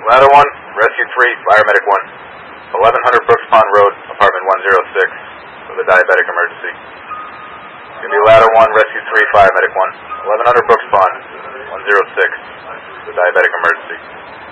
Ladder 1, Rescue 3, Paramedic 1. 1100 Brooks Pond Road, Apartment 106, with a diabetic emergency. It's going to be Ladder 1, Rescue 3, Paramedic 1. 1100 Brooks Pond, 106, with a diabetic emergency.